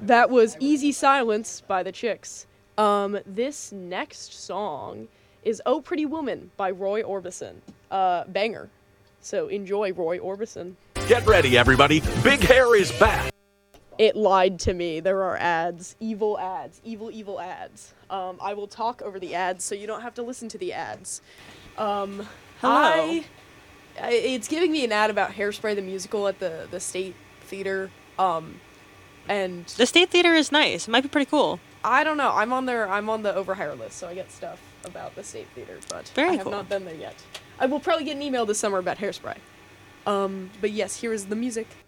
That was Easy Silence by the Chicks. This next song is Oh Pretty Woman by Roy Orbison. Banger. So enjoy, Roy Orbison. Get ready, everybody. Big Hair is back. It lied to me. There are ads. Evil ads. Evil ads. I will talk over the ads so you don't have to listen to the ads. Hello. It's giving me an ad about Hairspray the musical at the State Theater. And The State Theater is nice. It might be pretty cool. I don't know. I'm on the overhire list, so I get stuff about the State Theater, but Very I have cool. not been there yet. I will probably get an email this summer about Hairspray. But yes, here is the music.